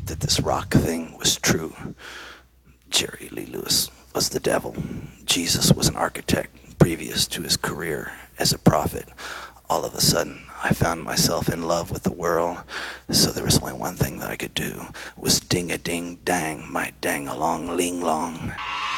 that this rock thing was true. Jerry Lee Lewis was the devil. Jesus was an architect previous to his career as a prophet. All of a sudden, I found myself in love with the world, so there was only one thing that I could do, was ding-a-ding-dang, my dang-along-ling-long.